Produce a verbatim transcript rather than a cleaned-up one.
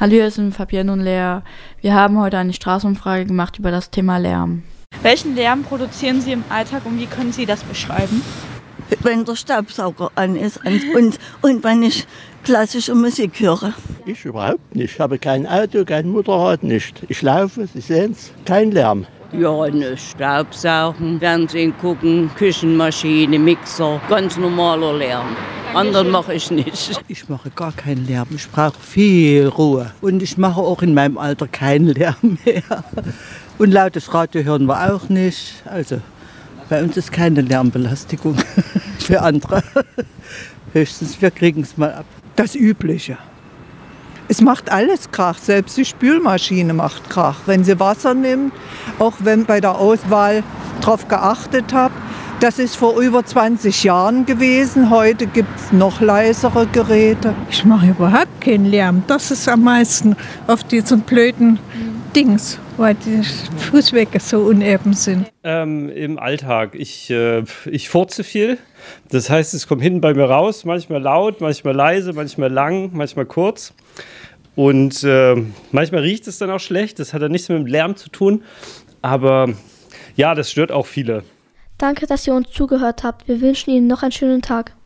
Hallo, hier sind Fabienne und Lea. Wir haben heute eine Straßenumfrage gemacht über das Thema Lärm. Welchen Lärm produzieren Sie im Alltag und wie können Sie das beschreiben? Wenn der Staubsauger an ist und, und wenn ich klassische Musik höre. Ich überhaupt nicht. Ich habe kein Auto, kein Motorrad, nicht. Ich laufe, Sie sehen es, kein Lärm. Ja, ne, Staubsaugen, Fernsehen gucken, Küchenmaschine, Mixer, ganz normaler Lärm. Anderen mache ich nicht. Ich mache gar keinen Lärm, ich brauche viel Ruhe. Und ich mache auch in meinem Alter keinen Lärm mehr. Und lautes Radio hören wir auch nicht. Also bei uns ist keine Lärmbelästigung für andere. Höchstens wir kriegen es mal ab. Das Übliche. Es macht alles Krach, selbst die Spülmaschine macht Krach. Wenn sie Wasser nimmt, auch wenn bei der Auswahl darauf geachtet habe, das ist vor über zwanzig Jahren gewesen. Heute gibt es noch leisere Geräte. Ich mache überhaupt keinen Lärm. Das ist am meisten auf diesen blöden Dings, weil die Fußwege so uneben sind. Ähm, Im Alltag. Ich, äh, ich furze viel. Das heißt, es kommt hinten bei mir raus, manchmal laut, manchmal leise, manchmal lang, manchmal kurz. Und äh, manchmal riecht es dann auch schlecht. Das hat dann nichts mit dem Lärm zu tun. Aber ja, das stört auch viele. Danke, dass ihr uns zugehört habt. Wir wünschen Ihnen noch einen schönen Tag.